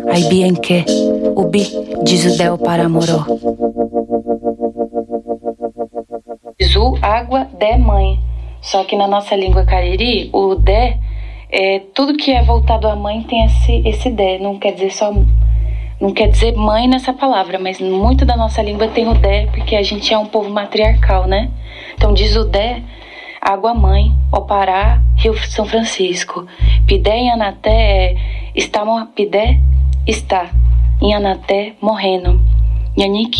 Ai bien que, ubi, Jizudel para moró. Jizu, água, dé, mãe. Só que na nossa língua cariri, o dé, tudo que é voltado à mãe tem esse dé. Não quer dizer mãe nessa palavra, mas muito da nossa língua tem o dé, porque a gente é um povo matriarcal, né? Então diz o dé, água mãe, Opará, Rio São Francisco. Pidé em Anaté pidé está, em Anaté morrendo. Nhanique